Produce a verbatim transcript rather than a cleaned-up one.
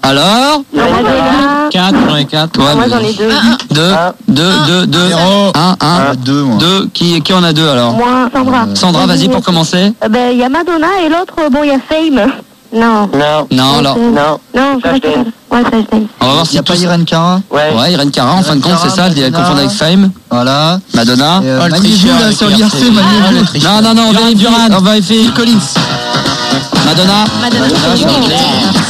Alors quatre, j'en ai quatre. Toi, moi j'en ai deux. Deux, deux, deux, deux. Zéro. Un, un. Deux, moi. Deux. Qui, qui en a deux alors? Moi, Sandra. Sandra, vas-y pour commencer. Euh, ben, il y a Madonna et l'autre, bon, il y a Fame. Non. Non. Non, alors. Non. Non, je Flashdance. Ouais, Flashdance. On va voir Il si n'y a pas tous- Irene Cara? Ouais. Ouais, Irene Cara, en fin de compte, c'est ça, elle est Madonna. confondue avec Fame. Voilà. Madonna. Et, euh, Oh, le maniez-vous, tricheur là, avec sur l'I R l'I C. R C, maniez-vous. Non, non, non, on vérifie. Duran. On va vérifier. Collins. Madonna. Madonna. Madonna, je suis en clair.